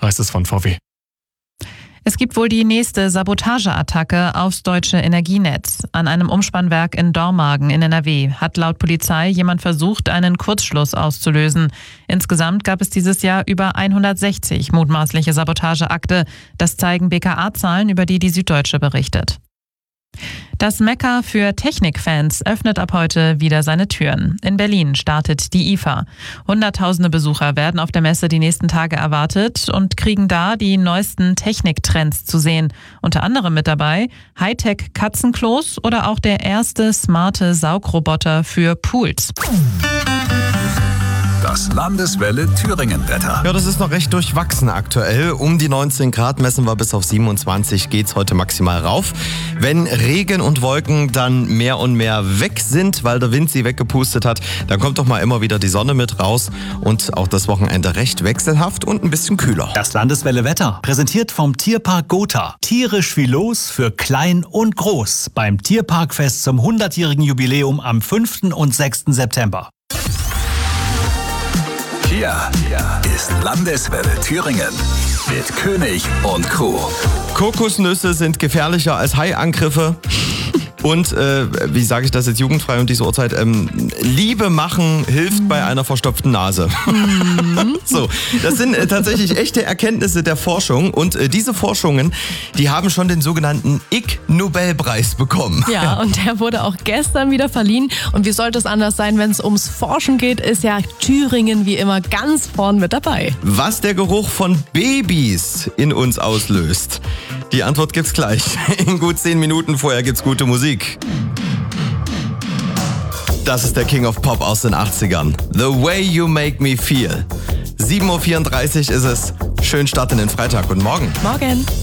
heißt es von VW. Es gibt wohl die nächste Sabotageattacke aufs deutsche Energienetz. An einem Umspannwerk in Dormagen in NRW hat laut Polizei jemand versucht, einen Kurzschluss auszulösen. Insgesamt gab es dieses Jahr über 160 mutmaßliche Sabotageakte. Das zeigen BKA-Zahlen, über die Süddeutsche berichtet. Das Mekka für Technikfans öffnet ab heute wieder seine Türen. In Berlin startet die IFA. Hunderttausende Besucher werden auf der Messe die nächsten Tage erwartet und kriegen da die neuesten Techniktrends zu sehen. Unter anderem mit dabei Hightech-Katzenklos oder auch der erste smarte Saugroboter für Pools. Das Landeswelle Thüringen-Wetter. Ja, das ist noch recht durchwachsen aktuell. Um die 19 Grad messen wir bis auf 27, geht's heute maximal rauf. Wenn Regen und Wolken dann mehr und mehr weg sind, weil der Wind sie weggepustet hat, dann kommt doch mal immer wieder die Sonne mit raus und auch das Wochenende recht wechselhaft und ein bisschen kühler. Das Landeswelle Wetter, präsentiert vom Tierpark Gotha. Tierisch wie los für klein und groß beim Tierparkfest zum 100-jährigen Jubiläum am 5. und 6. September. Hier ist Landeswelle Thüringen mit König und Crew. Kokosnüsse sind gefährlicher als Haiangriffe. Und, wie sage ich das jetzt jugendfrei um diese Uhrzeit, Liebe machen hilft bei einer verstopften Nase. So, das sind tatsächlich echte Erkenntnisse der Forschung. Und diese Forschungen, die haben schon den sogenannten Ig-Nobelpreis bekommen. Ja, und der wurde auch gestern wieder verliehen. Und wie sollte es anders sein, wenn es ums Forschen geht, ist ja Thüringen wie immer ganz vorn mit dabei. Was der Geruch von Babys in uns auslöst, die Antwort gibt's gleich. In gut 10 Minuten, vorher gibt's gute Musik. Das ist der King of Pop aus den 80ern. The Way You Make Me Feel. 7.34 Uhr ist es. Schönen Start in den Freitag. Guten Morgen. Morgen.